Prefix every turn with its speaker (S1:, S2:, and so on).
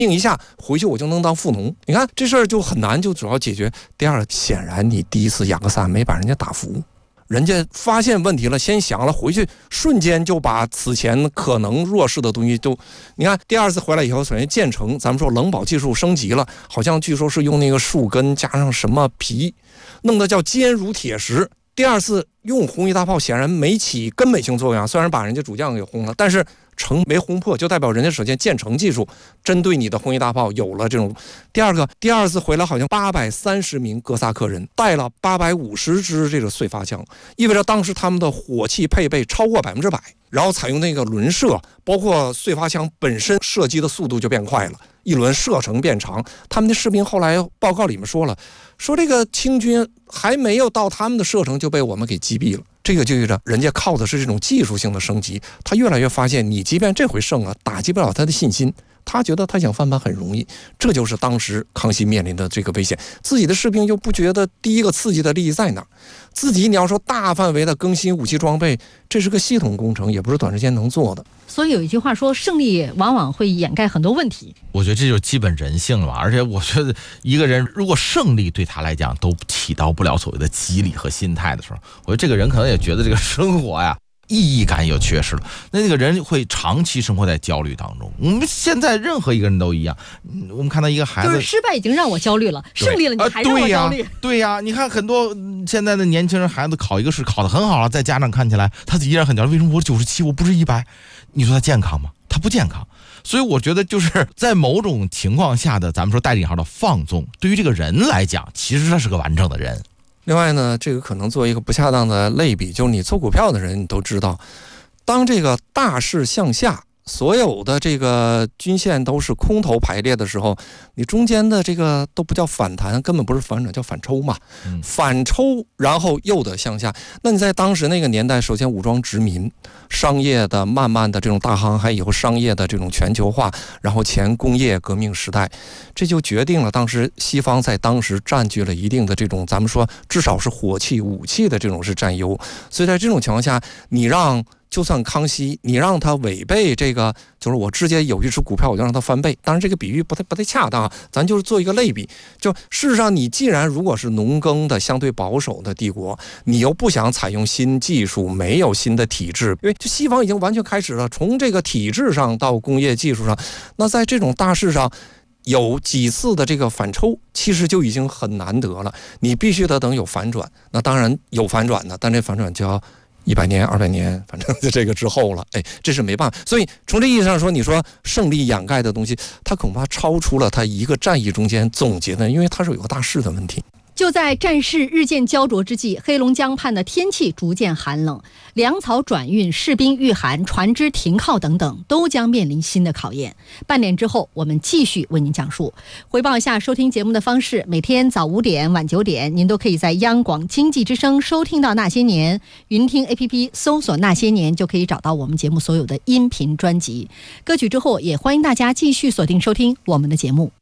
S1: 应一下回去我就能当富农。你看这事儿就很难，就主要解决。第二，显然你第一次养个伞没把人家打服，人家发现问题了，先想了，回去瞬间就把此前可能弱势的东西都，你看第二次回来以后，首先建成，咱们说冷保技术升级了，好像据说是用那个树根加上什么皮，弄得叫坚如铁石。第二次用红衣大炮显然没起根本性作用，虽然把人家主将给轰了，但是城没轰破，就代表人家首先建成技术针对你的红衣大炮有了这种。第二个，第二次回来好像830名哥萨克人带了850支这个燧发枪，意味着当时他们的火器配备超过100%，然后采用那个轮射，包括燧发枪本身射击的速度就变快了，一轮射程变长。他们的士兵后来报告里面说了，说这个清军还没有到他们的射程就被我们给击毙了。这个就意味着人家靠的是这种技术性的升级，他越来越发现你即便这回胜了，打击不了他的信心，他觉得他想翻盘很容易。这就是当时康熙面临的这个危险，自己的士兵又不觉得第一个刺激的利益在哪儿，自己你要说大范围的更新武器装备，这是个系统工程，也不是短时间能做的。
S2: 所以有一句话说，胜利往往会掩盖很多问题。
S3: 我觉得这就是基本人性了嘛。而且我觉得一个人如果胜利对他来讲都起到不了所谓的激励和心态的时候，我觉得这个人可能也觉得这个生活呀意义感又缺失了，那个人会长期生活在焦虑当中。我们现在任何一个人都一样，我们看到一个孩子，
S2: 就是失败已经让我焦虑了，胜利了你还让我焦虑。
S3: 对呀，你看很多现在的年轻人孩子考一个试考得很好了，在家长看起来他依然很焦虑，为什么我97我不是100？你说他健康吗？他不健康。所以我觉得就是在某种情况下的咱们说带引号的放纵，对于这个人来讲，其实他是个完整的人。
S1: 另外呢，这个可能做一个不恰当的类比，就是你做股票的人你都知道，当这个大势向下，所有的这个均线都是空头排列的时候，你中间的这个都不叫反弹，根本不是反转，叫反抽嘛。反抽然后又得向下。那你在当时那个年代，首先武装殖民，商业的慢慢的这种大航海以后，商业的这种全球化，然后前工业革命时代，这就决定了当时西方在当时占据了一定的这种咱们说至少是火器武器的这种是占优。所以在这种情况下，你让就算康熙，你让他违背这个，就是我直接有一只股票我就让他翻倍，当然这个比喻不太恰当啊，咱就是做一个类比。就事实上你既然如果是农耕的相对保守的帝国，你又不想采用新技术，没有新的体制，因为就西方已经完全开始了，从这个体制上到工业技术上，那在这种大势上有几次的这个反抽，其实就已经很难得了，你必须得等有反转。那当然有反转的，但这反转就要100年200年，反正就这个之后了，这是没办法。所以从这意义上说，你说胜利掩盖的东西，它恐怕超出了它一个战役中间总结的，因为它是有个大势的问题。
S2: 就在战事日渐焦灼之际，黑龙江畔的天气逐渐寒冷，粮草转运、士兵御寒、船只停靠等等，都将面临新的考验。半点之后，我们继续为您讲述。回报一下收听节目的方式：每天早5点、晚9点，您都可以在央广经济之声收听到《那些年》，云听 APP 搜索《那些年》就可以找到我们节目所有的音频专辑。歌曲之后，也欢迎大家继续锁定收听我们的节目。